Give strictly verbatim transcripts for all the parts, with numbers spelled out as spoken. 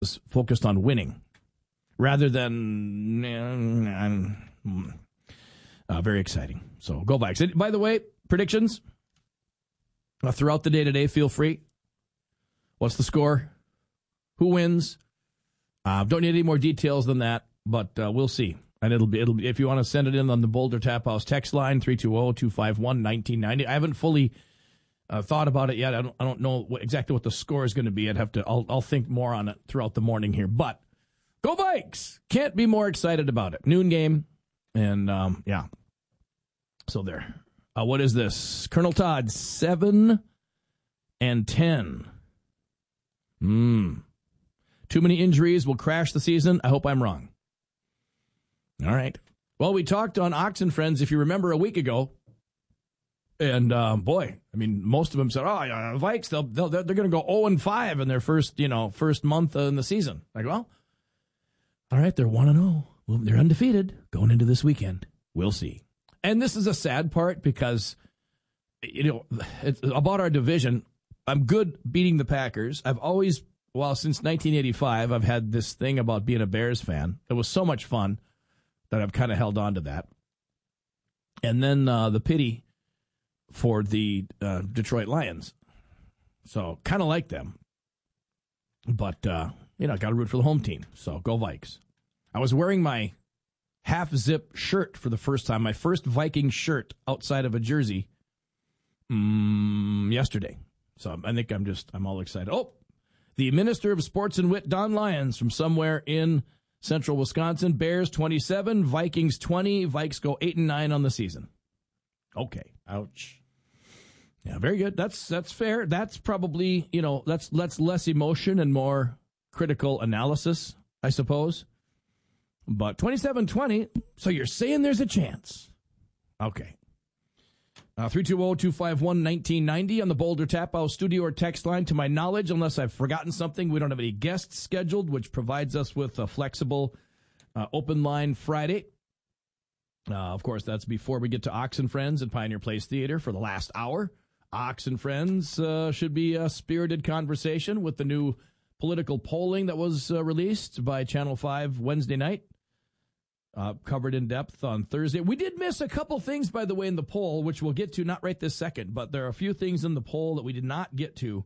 focused on winning rather than uh, very exciting. So go Vikes. And by the way, predictions uh, throughout the day today. Feel free. What's the score? Who wins? Uh, don't need any more details than that, but uh, we'll see. And it'll be it'll be, if you want to send it in on the Boulder Tap House text line three two zero, two five one, one nine nine zero. I haven't fully uh, thought about it yet. I don't I don't know what, exactly what the score is going to be. I'd have to I'll I'll think more on it throughout the morning here. But go Vikes! Can't be more excited about it. Noon game, and um, yeah. So there. Uh, what is this? Colonel Todd seven and ten. Hmm. Too many injuries will crash the season. I hope I'm wrong. All right. Well, we talked on Ox and Friends, if you remember, a week ago. And, uh, boy, I mean, most of them said, oh, yeah, Vikes, they'll, they'll, they're going to go oh and five in their first, you know, first month in the season. Like, well, all right, they're one and oh. Well, they're undefeated going into this weekend. We'll see. And this is a sad part because, you know, it's about our division. I'm good beating the Packers. I've always, well, since nineteen eighty-five, I've had this thing about being a Bears fan. It was so much fun that I've kind of held on to that. And then uh, the pity for the uh, Detroit Lions. So kind of like them. But, uh, you know, got to root for the home team. So go Vikes. I was wearing my half-zip shirt for the first time, my first Viking shirt outside of a jersey um, yesterday. So I think I'm just, I'm all excited. Oh, the Minister of Sports and Wit, Don Lyons, from somewhere in central Wisconsin. Bears twenty-seven, Vikings twenty. Vikes go eight and nine on the season. Okay. Ouch. Yeah, very good. That's that's fair. That's probably, you know, that's that's less emotion and more critical analysis, I suppose. But twenty-seven twenty, so you're saying there's a chance. Okay. Uh, three two zero, two five one, one nine nine zero on the Boulder Tap House studio or text line. To my knowledge, unless I've forgotten something, we don't have any guests scheduled, which provides us with a flexible uh, open line Friday. Uh, of course, that's before we get to Ox and Friends at Pioneer Place Theater for the last hour. Ox and Friends uh, should be a spirited conversation with the new political polling that was uh, released by Channel five Wednesday night. Uh, covered in depth on Thursday. We did miss a couple things, by the way, in the poll, which we'll get to, not right this second, but there are a few things in the poll that we did not get to,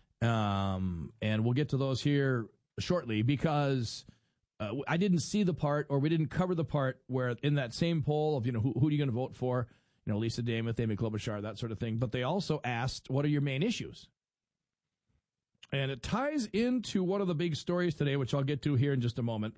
um, and we'll get to those here shortly, because uh, I didn't see the part, or we didn't cover the part where in that same poll of, you know, who, who are you going to vote for, you know, Lisa Dameth, Amy Klobuchar, that sort of thing, but they also asked, what are your main issues? And it ties into one of the big stories today, which I'll get to here in just a moment.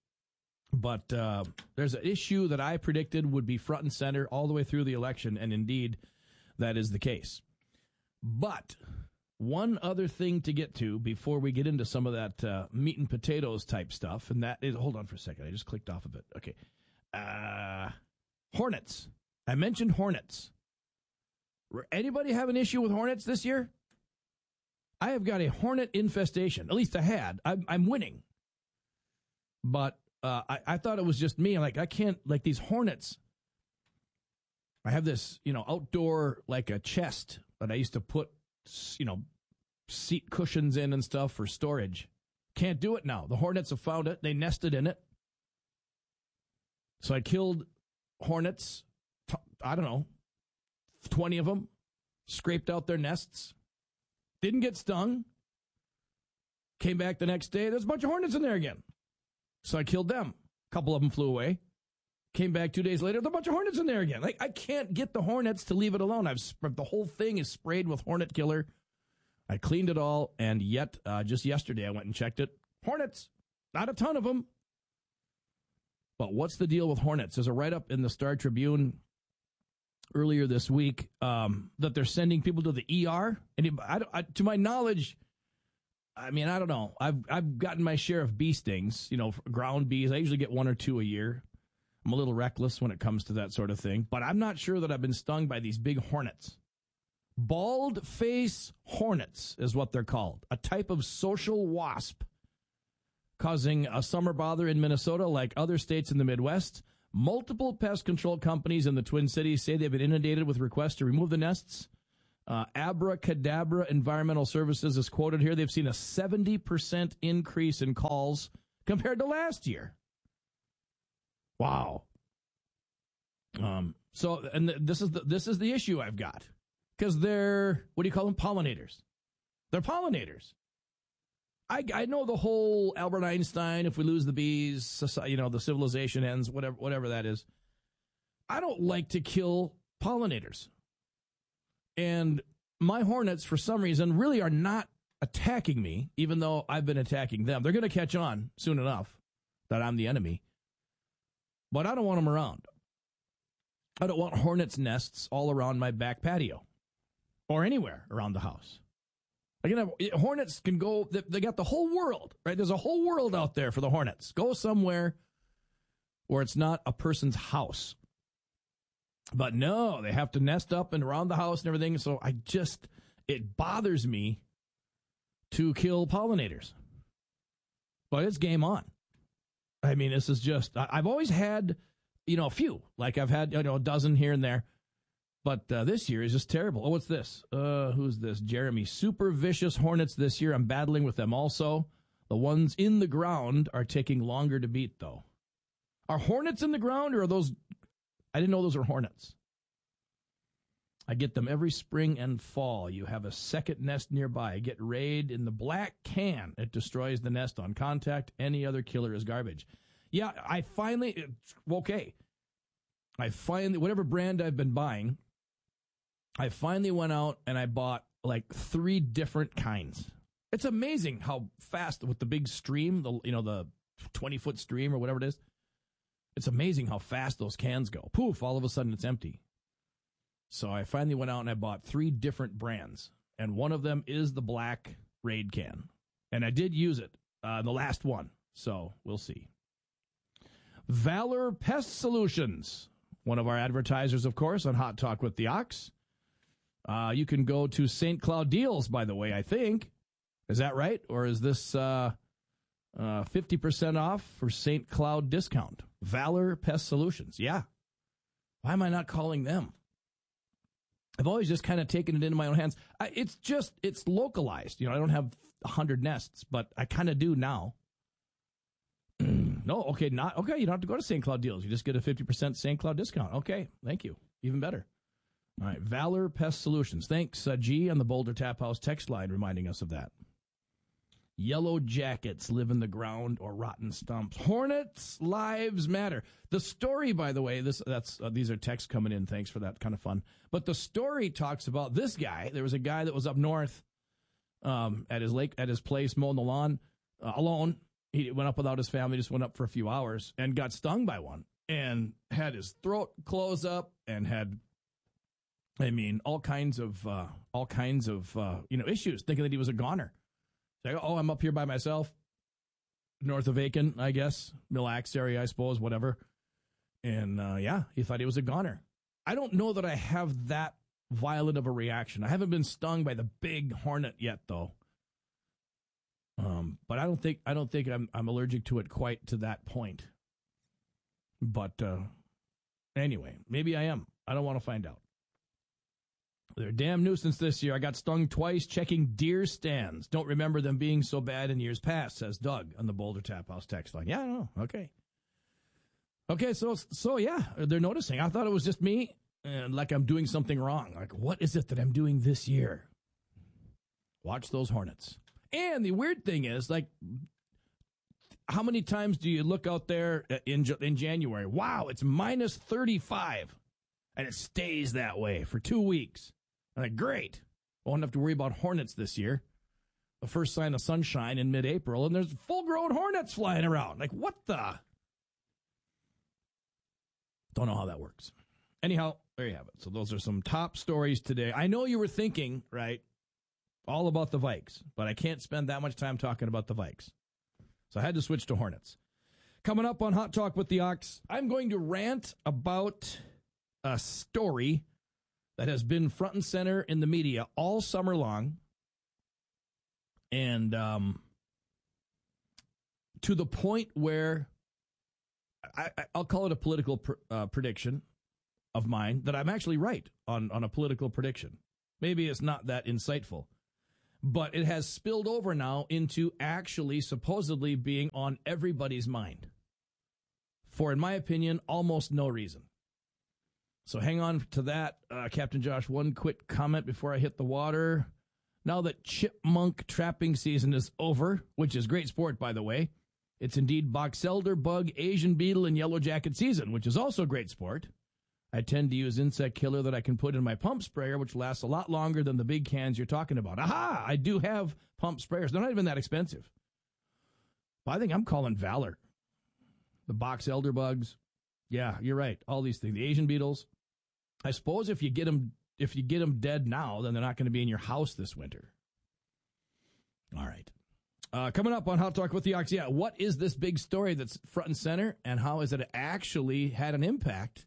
But uh, there's an issue that I predicted would be front and center all the way through the election, and indeed, that is the case. But one other thing to get to before we get into some of that uh, meat and potatoes type stuff, and that is, hold on for a second, I just clicked off of it. Okay. Uh, Hornets. I mentioned Hornets. Anybody have an issue with Hornets this year? I have got a Hornet infestation. At least I had. I'm, I'm winning. But Uh, I, I thought it was just me. Like, I can't, like, these Hornets. I have this, you know, outdoor, like, a chest that I used to put, you know, seat cushions in and stuff for storage. Can't do it now. The Hornets have found it. They nested in it. So I killed Hornets, t- I don't know, twenty of them, scraped out their nests, didn't get stung, came back the next day, there's a bunch of Hornets in there again. So I killed them. A couple of them flew away. Came back two days later, there's a bunch of Hornets in there again. Like, I can't get the Hornets to leave it alone. I've sp- the whole thing is sprayed with Hornet killer. I cleaned it all, and yet, uh, just yesterday I went and checked it. Hornets, not a ton of them. But what's the deal with Hornets? There's a write-up in the Star Tribune earlier this week um, that they're sending people to the E R. And it, I, I, to my knowledge, I mean, I don't know. I've I've gotten my share of bee stings, you know, ground bees. I usually get one or two a year. I'm a little reckless when it comes to that sort of thing. But I'm not sure that I've been stung by these big hornets. Bald face hornets is what they're called. A type of social wasp causing a summer bother in Minnesota like other states in the Midwest. Multiple pest control companies in the Twin Cities say they've been inundated with requests to remove the nests Uh, Abracadabra Environmental Services is quoted here. They've seen a seventy percent increase in calls compared to last year. Wow. Um. So, and th- this is the this is the issue I've got, because they're, what do you call them? Pollinators. They're pollinators. I I know the whole Albert Einstein. If we lose the bees, society, you know, the civilization ends. Whatever whatever that is. I don't like to kill pollinators. And my hornets, for some reason, really are not attacking me, even though I've been attacking them. They're going to catch on soon enough that I'm the enemy. But I don't want them around. I don't want hornets' nests all around my back patio or anywhere around the house. I can have, hornets can go, they, they got the whole world, right? There's a whole world out there for the hornets. Go somewhere where it's not a person's house. But no, they have to nest up and around the house and everything. So I just, it bothers me to kill pollinators. But it's game on. I mean, this is just, I've always had, you know, a few. Like I've had, you know, a dozen here and there. But uh, this year is just terrible. Oh, what's this? Uh, who's this? Jeremy. Super vicious hornets this year. I'm battling with them also. The ones in the ground are taking longer to beat, though. Are hornets in the ground, or are those... I didn't know those were hornets. I get them every spring and fall. You have a second nest nearby. I get raid in the black can. It destroys the nest on contact. Any other killer is garbage. Yeah, I finally... Okay. I finally... Whatever brand I've been buying, I finally went out and I bought like three different kinds. It's amazing how fast, with the big stream, the you know, the twenty-foot stream or whatever it is, it's amazing how fast those cans go. Poof, all of a sudden it's empty. So I finally went out and I bought three different brands. And one of them is the black Raid can. And I did use it, uh, the last one. So we'll see. Valor Pest Solutions, one of our advertisers, of course, on Hot Talk with the Ox. Uh, you can go to Saint Cloud Deals, by the way, I think. Is that right? Or is this uh, uh, fifty percent off for Saint Cloud discount? Valor Pest Solutions. Yeah. Why am I not calling them? I've always just kind of taken it into my own hands. I, it's just, it's localized. You know, I don't have one hundred nests, but I kind of do now. No, okay, not, okay, you don't have to go to Saint Cloud Deals. You just get a fifty percent Saint Cloud discount. Okay, thank you. Even better. All right, Valor Pest Solutions. Thanks, uh, G, on the Boulder Tap House text line reminding us of that. Yellow jackets live in the ground or rotten stumps. Hornets' lives matter. The story, by the way, this that's uh, these are texts coming in. Thanks for that, kind of fun. But the story talks about this guy. There was a guy that was up north um, at his lake, at his place, mowing the lawn uh, alone. He went up without his family, just went up for a few hours and got stung by one and had his throat close up and had, I mean, all kinds of uh, all kinds of uh, you know issues, thinking that he was a goner. Like, oh, I'm up here by myself, north of Aiken, I guess, Mille Lacs area, I suppose, whatever. And, uh, yeah, he thought he was a goner. I don't know that I have that violent of a reaction. I haven't been stung by the big hornet yet, though. Um, but I don't think I don't think I'm I'm allergic to it quite to that point. But uh, anyway, maybe I am. I don't want to find out. They're a damn nuisance this year. I got stung twice checking deer stands. Don't remember them being so bad in years past, says Doug on the Boulder Tap House text line. Yeah, I know. Okay. Okay, so, so yeah, they're noticing. I thought it was just me, and like I'm doing something wrong. Like, what is it that I'm doing this year? Watch those hornets. And the weird thing is, like, how many times do you look out there in in January? Wow, it's minus thirty-five, and it stays that way for two weeks. I'm like, great. I won't have to worry about hornets this year. The first sign of sunshine in mid-April, and there's full-grown hornets flying around. Like, what the? Don't know how that works. Anyhow, there you have it. So those are some top stories today. I know you were thinking, right, all about the Vikes, but I can't spend that much time talking about the Vikes. So I had to switch to Hornets. Coming up on Hot Talk with the Ox, I'm going to rant about a story that has been front and center in the media all summer long, and um, to the point where I, I'll call it a political pr- uh, prediction of mine, that I'm actually right on, on a political prediction. Maybe it's not that insightful. But it has spilled over now into actually supposedly being on everybody's mind. For, in my opinion, almost no reason. So hang on to that, uh, Captain Josh. One quick comment before I hit the water. Now that chipmunk trapping season is over, which is great sport, by the way, it's indeed box elder, bug, Asian beetle, and yellow jacket season, which is also great sport. I tend to use insect killer that I can put in my pump sprayer, which lasts a lot longer than the big cans you're talking about. Aha! I do have pump sprayers. They're not even that expensive. But I think I'm calling Valor. The box elder bugs. Yeah, you're right. All these things. The Asian beetles. I suppose if you get them, if you get them dead now, then they're not going to be in your house this winter. All right. Uh, coming up on Hot Talk with the Ox. Yeah, what is this big story that's front and center, and how is it actually had an impact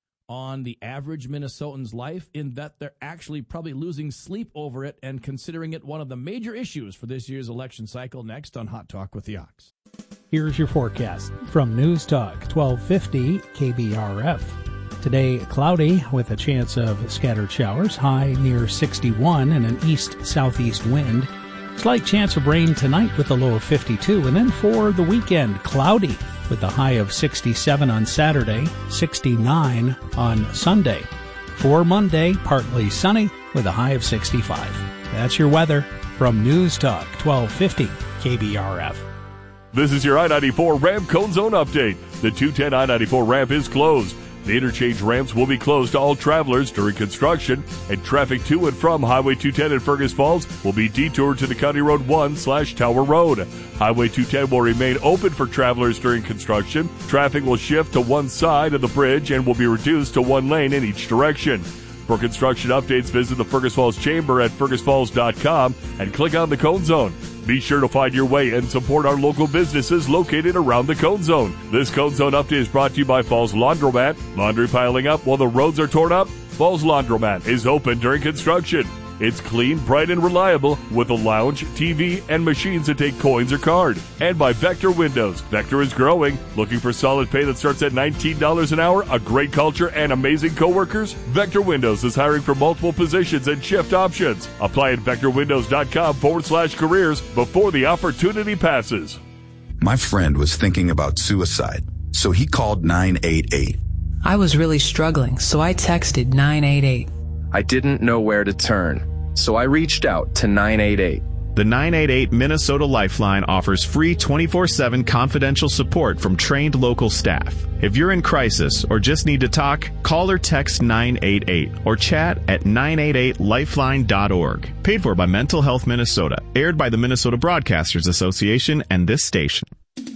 on the average Minnesotan's life, in that they're actually probably losing sleep over it and considering it one of the major issues for this year's election cycle? Next on Hot Talk with the Ox. Here's your forecast from News Talk twelve fifty K B R F. Today, cloudy with a chance of scattered showers, high near sixty-one and an east-southeast wind. Slight chance of rain tonight with a low of fifty-two. And then for the weekend, cloudy with a high of sixty-seven on Saturday, sixty-nine on Sunday. For Monday, partly sunny with a high of sixty-five. That's your weather from News Talk twelve fifty K B R F. This is your I ninety-four ramp cone zone update. The two ten I ninety-four ramp is closed. The interchange ramps will be closed to all travelers during construction, and traffic to and from Highway two ten in Fergus Falls will be detoured to the County Road one slash Tower Road. Highway two ten will remain open for travelers during construction. Traffic will shift to one side of the bridge and will be reduced to one lane in each direction. For construction updates, visit the Fergus Falls Chamber at fergus falls dot com and click on the Cone Zone. Be sure to find your way and support our local businesses located around the Cone Zone. This Cone Zone update is brought to you by Falls Laundromat. Laundry piling up while the roads are torn up? Falls Laundromat is open during construction. It's clean, bright, and reliable with a lounge, T V, and machines that take coins or card. And by Vector Windows. Vector is growing. Looking for solid pay that starts at nineteen dollars an hour, a great culture, and amazing coworkers? Vector Windows is hiring for multiple positions and shift options. Apply at vectorwindows.com forward slash careers before the opportunity passes. My friend was thinking about suicide, so he called nine eight eight. I was really struggling, so I texted nine eight eight. I didn't know where to turn, so I reached out to nine eight eight. The nine eight eight Minnesota Lifeline offers free twenty-four seven confidential support from trained local staff. If you're in crisis or just need to talk, call or text nine eight eight or chat at nine eight eight lifeline dot org. Paid for by Mental Health Minnesota. Aired by the Minnesota Broadcasters Association and this station.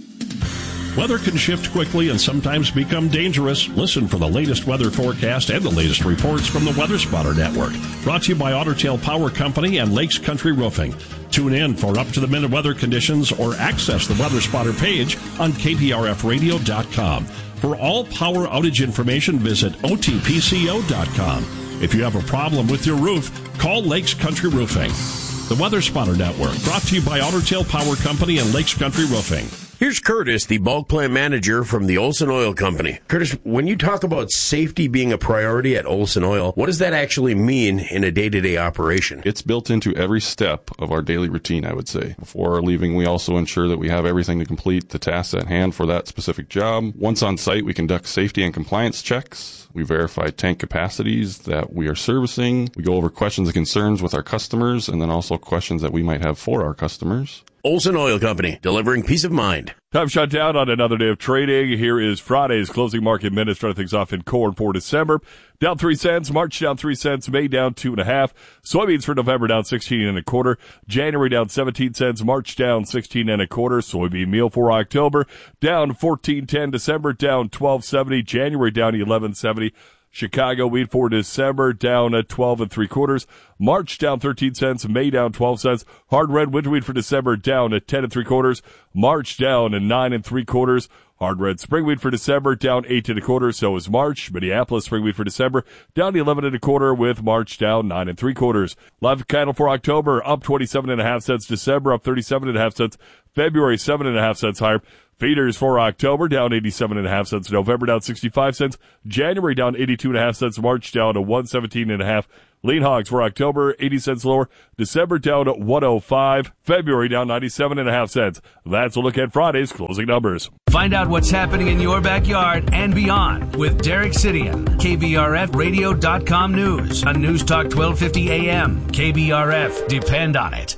Weather can shift quickly and sometimes become dangerous. Listen for the latest weather forecast and the latest reports from the Weather Spotter Network. Brought to you by Otter Tail Power Company and Lakes Country Roofing. Tune in for up-to-the-minute weather conditions or access the Weather Spotter page on K P R F radio dot com. For all power outage information, visit O T P C O dot com. If you have a problem with your roof, call Lakes Country Roofing. The Weather Spotter Network, brought to you by Otter Tail Power Company and Lakes Country Roofing. Here's Curtis, the bulk plant manager from the Olson Oil Company. Curtis, when you talk about safety being a priority at Olson Oil, what does that actually mean in a day-to-day operation? It's built into every step of our daily routine, I would say. Before leaving, we also ensure that we have everything to complete the tasks at hand for that specific job. Once on site, we conduct safety and compliance checks. We verify tank capacities that we are servicing. We go over questions and concerns with our customers, and then also questions that we might have for our customers. Olson Oil Company, delivering peace of mind. Time shut down on another day of trading. Here is Friday's closing market minutes, starting things off in corn for December. Down three cents, March down three cents, May down two and a half. Soybeans for November down sixteen and a quarter. January down seventeen cents, March down sixteen and a quarter. Soybean meal for October down fourteen ten, December down twelve seventy, January down eleven seventy. Chicago wheat for December down at twelve and three quarters. March down thirteen cents. May down twelve cents. Hard red winter wheat for December down at ten and three quarters. March down at nine and three quarters. Hard red spring wheat for December down eight and a quarter. So is March. Minneapolis spring wheat for December down eleven and a quarter, with March down nine and three quarters. Live cattle for October up twenty-seven and a half cents. December up thirty-seven and a half cents. February seven and a half cents higher. Feeders for October down eighty-seven and a half cents. November down sixty-five cents. January down eighty-two and a half cents. March down to one seventeen and a half. Lean hogs for October, eighty cents lower. December down to one oh five. February down ninety-seven and a half cents. That's a look at Friday's closing numbers. Find out what's happening in your backyard and beyond with Derek Sidian. K B R F radio dot com news on News Talk twelve fifty A M. K B R F. Depend on it.